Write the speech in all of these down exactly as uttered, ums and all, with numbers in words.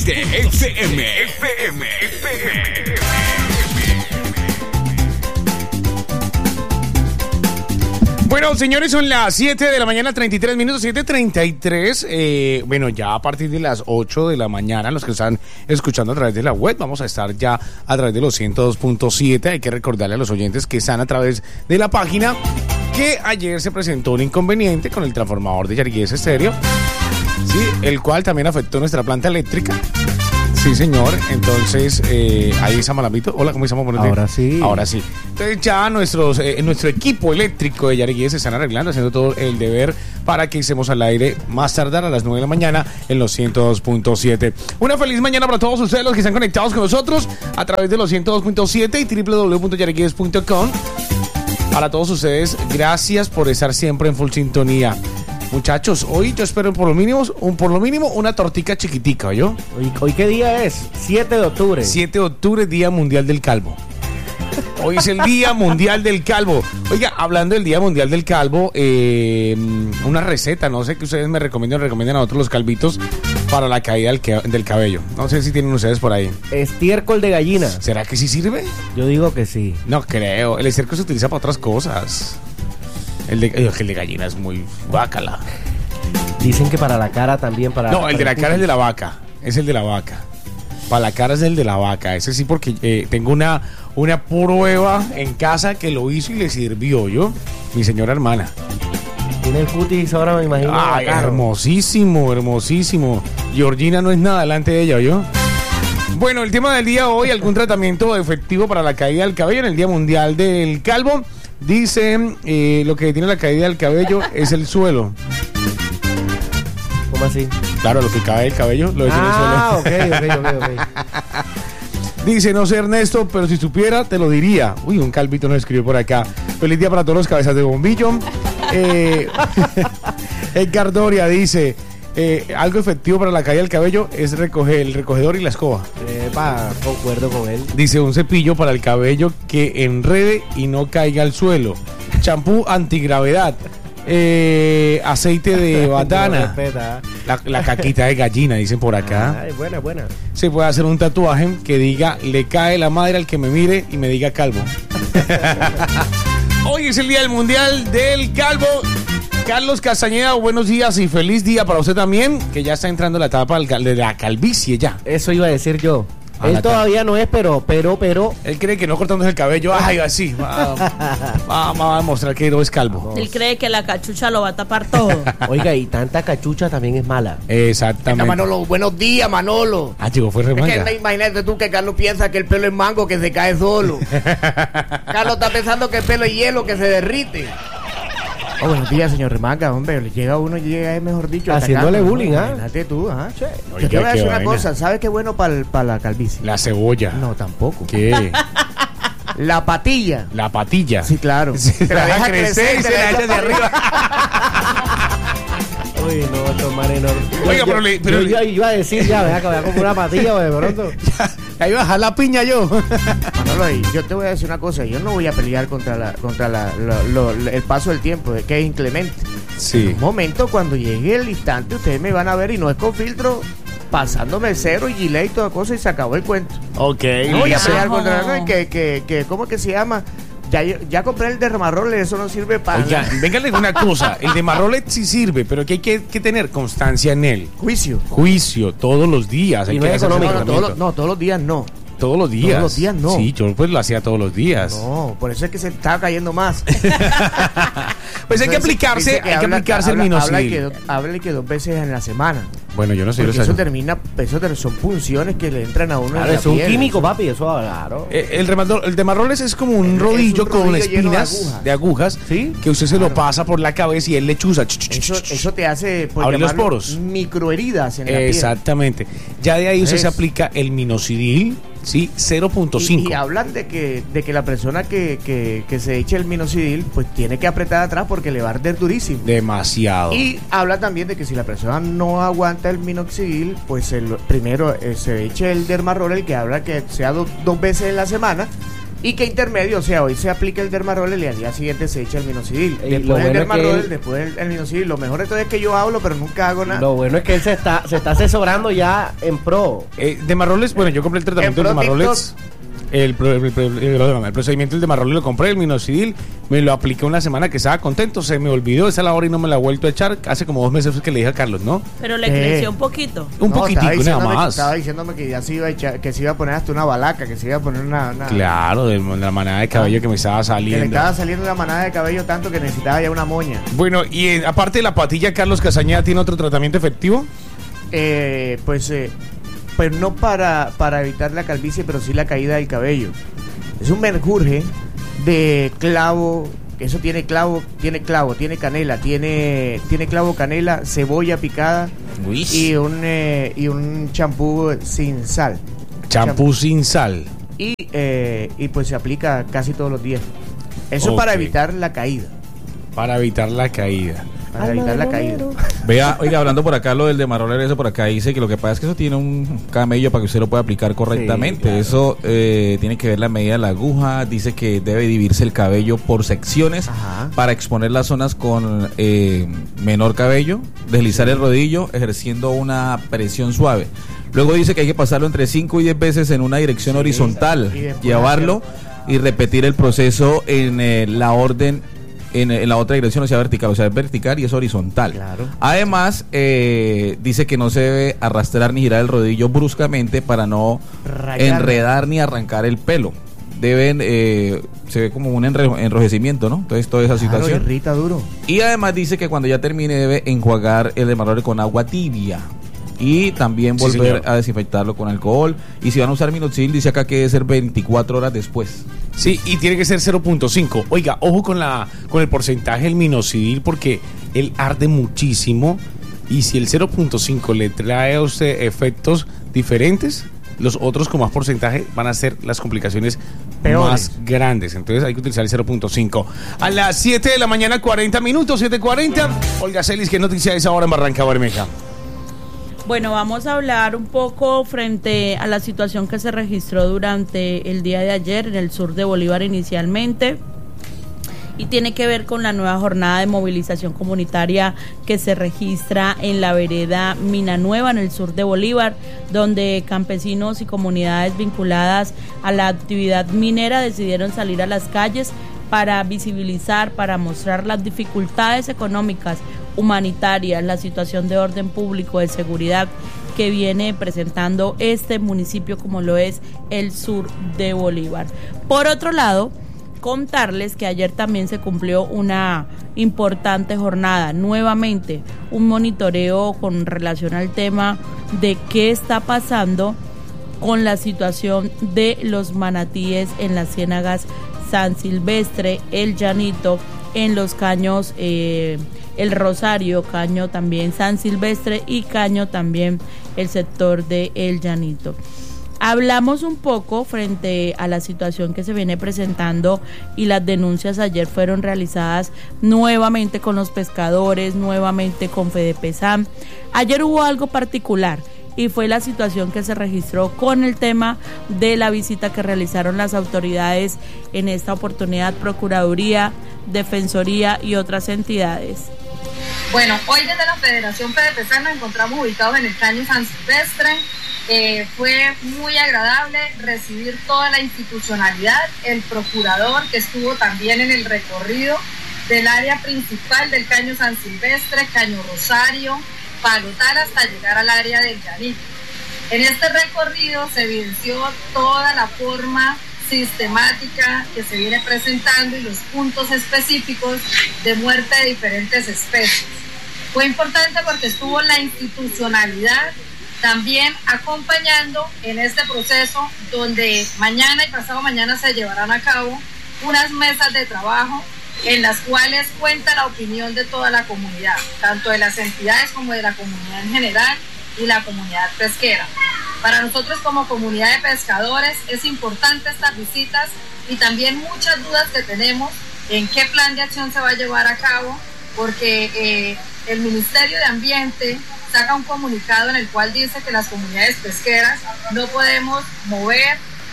F M, F M, F M. Bueno, señores, son las siete de la mañana, treinta y tres minutos, siete treinta y tres. Eh, bueno, ya a partir de las ocho de la mañana, los que están escuchando a través de la web, vamos a estar ya a través de los ciento dos punto siete. Hay que recordarle a los oyentes que están a través de la página que ayer se presentó un inconveniente con el transformador de Yariguíes Estéreo, sí, el cual también afectó nuestra planta eléctrica. Sí, señor. Entonces, eh, ahí está Malambito. Hola, ¿cómo estamos? Ahora sí. Ahora sí. Entonces, ya nuestros, eh, nuestro equipo eléctrico de Yariguíes se están arreglando, haciendo todo el deber para que estemos al aire más tardar a las nueve de la mañana en los ciento dos punto siete. Una feliz mañana para todos ustedes, los que están conectados con nosotros a través de los ciento dos punto siete y doble u doble u doble u punto yariguíes punto com. Para todos ustedes, gracias por estar siempre en full sintonía. Muchachos, hoy yo espero por lo mínimo, un, por lo mínimo una tortica chiquitica, ¿yo? ¿Hoy, ¿Hoy qué día es? siete de octubre. siete de octubre, Día Mundial del Calvo. Hoy es el Día Mundial del Calvo. Oiga, hablando del Día Mundial del Calvo, eh, una receta, no sé qué ustedes me recomiendan, recomiendan a otros los calvitos para la caída del, que, del cabello. No sé si tienen ustedes por ahí. Estiércol de gallina. ¿Será que sí sirve? Yo digo que sí. No creo, el estiércol se utiliza para otras cosas. El de, el de gallina es muy guácala. Dicen que para la cara también, para... No, el para de la cara es el de la vaca. Es el de la vaca. Para la cara es el de la vaca. Ese sí, porque eh, tengo una, una prueba en casa que lo hizo y le sirvió, ¿yo? Mi señora hermana. Tiene el cutis ahora, me imagino. Ay, hermosísimo, hermosísimo. Georgina no es nada delante de ella, ¿yo? Bueno, el tema del día hoy, algún tratamiento efectivo para la caída del cabello en el Día Mundial del Calvo. Dice, eh, lo que tiene la caída del cabello es el suelo. ¿Cómo así? Claro, lo que cae del cabello lo detiene ah, el suelo. Ah, ok, ok, ok, ok. Dice, no sé Ernesto, pero si supiera, te lo diría. Uy, un calvito nos escribió por acá. Feliz día para todos los cabezas de bombillo. Eh, Edgar Doria dice, eh, algo efectivo para la caída del cabello es recoger el recogedor y la escoba. Eh, pa, concuerdo con él. Dice, un cepillo para el cabello que enrede y no caiga al suelo. Champú antigravedad. Eh, aceite de batana. La, la caquita de gallina, dicen por acá. Ay, buena, buena. Se puede hacer un tatuaje que diga, le cae la madre al que me mire y me diga calvo. Hoy es el Día del Mundial del Calvo. Carlos Castañeda, buenos días y feliz día para usted también, que ya está entrando la etapa de la calvicie ya. Eso iba a decir yo. A Él todavía no es, pero, pero, pero... Él cree que no cortándose el cabello, ay, así, va, va, va a demostrar que no es calvo. Él cree que la cachucha lo va a tapar todo. Oiga, y tanta cachucha también es mala. Exactamente. Manolo, buenos días, Manolo. Ah, chico, fue remanga. Es que imagínate tú que Carlos piensa que el pelo es mango, que se cae solo. Carlos está pensando que el pelo es hielo, que se derrite. Oh, buenos días, señor Remanga, hombre, llega uno y llega, mejor dicho, haciéndole atacando, bullying, ¿ah? Imagínate tú, ¿ah? Che. Oye, Yo te voy a decir una vaina. cosa, ¿sabes qué es bueno para la calvicie? La cebolla. No, tampoco. ¿Qué? La patilla. La patilla. Sí, claro. Se Te la deja crecer y se te la la echa echa de arriba. Uy, no, tomar enorme. Oiga, pero le- pero yo, le- yo iba a decir ya, vea que voy a comprar una patilla, de pronto. Ya iba a bajar la piña yo. Manolo, y yo te voy a decir una cosa, yo no voy a pelear contra la contra la, lo- lo- el paso del tiempo, que es inclemente. Sí. Un momento, cuando llegue el instante, ustedes me van a ver y no es con filtro, pasándome el cero y gilet y toda cosa y se acabó el cuento. Ok. No voy a listo. pelear contra no, que, que, que, ¿cómo que se llama? Ya, ya compré el derramarroles, eso no sirve para Oiga, véngale una cosa. El de Marrolet sí sirve, pero que hay que, que tener constancia en él. juicio. Juicio, todos los días. Hay Y no que es hacer económico. No, no, tratamiento. todos los, no, todos los días no. Todos los días. Todos los días no. Sí, yo pues lo hacía todos los días. No, por eso es que se está cayendo más. Pues hay que aplicarse, Dice hay que habla- aplicarse habla- el habla que, minoxidil. do- habla que dos veces en la semana. Bueno, yo no sé. Porque Yo eso sé. termina, eso ter- son punciones que le entran a uno Claro, en la es un piel. químico, papi, eso, claro. Eh, el, remador- el de Marroles es como un Es un rodillo con rodillo lleno de espinas agujas. de agujas, ¿Sí? que usted se lo Claro. pasa por la cabeza y él le chuza. Eso, eso te hace por Abrir los llamarlo, poros. microheridas en la piel. Exactamente. Ya de ahí usted Es- se aplica el minoxidil, ¿sí? cero punto Y, cinco. y hablan de que, de que la persona que, que, que se eche el minoxidil, pues tiene que apretar atrás porque le va a arder durísimo. Demasiado. Y habla también de que si la persona no aguanta el minoxidil, pues el, primero eh, se eche el dermarol, el que habla que sea do- dos veces en la semana, Y que intermedio, o sea, hoy se aplica el dermarol y al día siguiente se echa el minoxidil. Y lo Después bueno el es que dermarol, él- después el, el minoxidil. Lo mejor de todo es que yo hablo, pero nunca hago nada. Lo bueno es que él se está, se está asesorando ya en pro. Eh, de Marroles, bueno, yo compré el tratamiento En de pro Marroles. El, pro- el, pro- el- el procedimiento del de Marroles lo compré, el minoxidil, me lo apliqué una semana que estaba contento, se me olvidó esa la hora y no me la he vuelto a echar. Hace como dos meses que le dije a Carlos, ¿no? Pero le ¿Qué? creció un poquito. Un No, poquitico, estaba nada diciéndome- más. Estaba diciéndome que ya se iba a echar, que se iba a poner hasta una balaca, que se iba a poner una... una Claro, de la manada de cabello que me estaba que le saliendo. estaba saliendo la manada de cabello tanto que necesitaba ya una moña. Bueno, y eh, aparte de la patilla, Carlos Castañeda tiene otro tratamiento efectivo. Eh, pues, eh, pues no para, para evitar la calvicie, pero sí la caída del cabello. Es un menjurje de clavo, que eso tiene clavo, tiene clavo, tiene canela, tiene, tiene clavo, canela, cebolla picada Uy. y un eh, y un champú sin sal. Champú sin sal. Y, eh, y pues se aplica casi todos los días. Eso Ok. para evitar la caída. Para evitar la caída. Para evitar la caída. Vea, oiga, hablando por acá lo del demarroler, eso por acá dice que lo que pasa es que eso tiene un camello para que usted lo pueda aplicar correctamente. Sí, claro. Eso eh, tiene que ver la medida de la aguja. Dice que debe dividirse el cabello por secciones Ajá. para exponer las zonas con eh, menor cabello, deslizar el rodillo ejerciendo una presión suave. Luego dice que hay que pasarlo entre cinco y diez veces en una dirección Sí, horizontal, y después llevarlo y repetir el proceso en eh, la orden en, en la otra dirección, o sea, vertical, o sea, es vertical y es horizontal. Claro. Además, eh, dice que no se debe arrastrar ni girar el rodillo bruscamente para no Rayar. enredar ni arrancar el pelo. Deben, eh, se ve como un enre- enrojecimiento, ¿no? Entonces, toda esa Claro, situación. irrita duro. Y además dice que cuando ya termine debe enjuagar el demarroler con agua tibia. Y también Sí, volver señor. a desinfectarlo con alcohol. Y si van a usar minoxidil, dice acá que debe ser veinticuatro horas después. Sí, y tiene que ser cero punto cinco. Oiga, ojo con la con el porcentaje del minoxidil porque él arde muchísimo y si el cero punto cinco le trae a usted efectos diferentes, los otros con más porcentaje van a ser las complicaciones Peores. más grandes. Entonces hay que utilizar el cero punto cinco. A las siete de la mañana, cuarenta minutos, siete cuarenta. Olga Celis, ¿qué noticia es ahora en Barranca Bermeja? Bueno, vamos a hablar un poco frente a la situación que se registró durante el día de ayer en el sur de Bolívar inicialmente. Y tiene que ver con la nueva jornada de movilización comunitaria que se registra en la vereda Mina Nueva, en el sur de Bolívar, donde campesinos y comunidades vinculadas a la actividad minera decidieron salir a las calles para visibilizar, para mostrar las dificultades económicas, humanitarias, la situación de orden público, de seguridad que viene presentando este municipio como lo es el sur de Bolívar. Por otro lado, contarles que ayer también se cumplió una importante jornada, nuevamente un monitoreo con relación al tema de qué está pasando con la situación de los manatíes en las ciénagas San Silvestre, El Llanito, en los caños eh, El Rosario, caño también San Silvestre y caño también el sector de El Llanito. Hablamos un poco frente a la situación que se viene presentando y las denuncias ayer fueron realizadas nuevamente con los pescadores, nuevamente con FEDEPESAM. Ayer hubo algo particular y fue la situación que se registró con el tema de la visita que realizaron las autoridades, en esta oportunidad Procuraduría, Defensoría y otras entidades. Bueno, hoy desde la Federación FEDEPESAM nos encontramos ubicados en el caño San Silvestre. Eh, fue muy agradable recibir toda la institucionalidad, el procurador que estuvo también en el recorrido del área principal del caño San Silvestre, caño Rosario, Palotal hasta llegar al área del Llanito. En este recorrido se evidenció toda la forma sistemática que se viene presentando y los puntos específicos de muerte de diferentes especies. Fue importante porque estuvo la institucionalidad también acompañando en este proceso, donde mañana y pasado mañana se llevarán a cabo unas mesas de trabajo en las cuales cuenta la opinión de toda la comunidad, tanto de las entidades como de la comunidad en general y la comunidad pesquera. Para nosotros como comunidad de pescadores es importante estas visitas y también muchas dudas que tenemos en qué plan de acción se va a llevar a cabo, porque eh, el Ministerio de Ambiente saca un comunicado en el cual dice que las comunidades pesqueras no podemos mover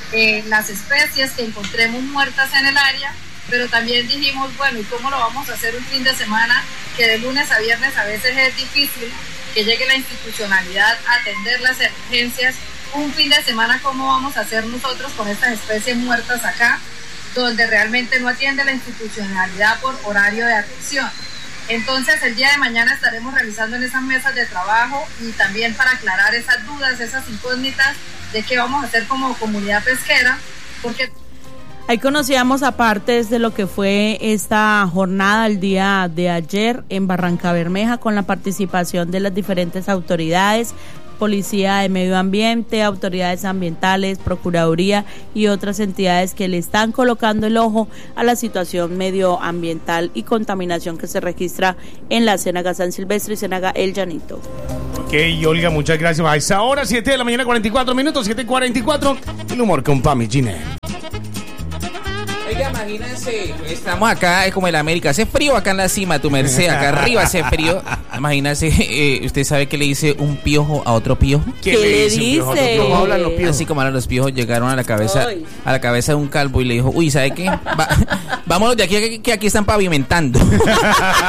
eh, las especies que encontremos muertas en el área, pero también dijimos, bueno, ¿y cómo lo vamos a hacer un fin de semana que de lunes a viernes a veces es difícil que llegue la institucionalidad a atender las emergencias? Un fin de semana, ¿cómo vamos a hacer nosotros con estas especies muertas acá, donde realmente no atiende la institucionalidad por horario de atención? Entonces, el día de mañana estaremos realizando en esas mesas de trabajo y también para aclarar esas dudas, esas incógnitas de qué vamos a hacer como comunidad pesquera, porque... Ahí conocíamos apartes de lo que fue esta jornada el día de ayer en Barranca Bermeja con la participación de las diferentes autoridades, Policía de Medio Ambiente, autoridades ambientales, Procuraduría y otras entidades que le están colocando el ojo a la situación medioambiental y contaminación que se registra en la Ciénaga San Silvestre y Ciénaga El Llanito. Ok, Olga, muchas gracias. A esa hora, siete de la mañana, cuarenta y cuatro minutos, siete cuarenta y cuatro, el humor con Pami Ginel. Oiga, imagínense, estamos acá, es como el América, hace frío acá en la cima, tu merced, acá arriba hace frío. Imagínense, eh, usted sabe que le dice un piojo a otro piojo. ¿Qué, ¿Qué le dice? ¿Cómo hablan los piojos? Así como hablan los piojos, llegaron a la cabeza, Ay. a la cabeza de un calvo y le dijo, uy, ¿sabe qué? Va, vámonos de aquí, que, que aquí están pavimentando.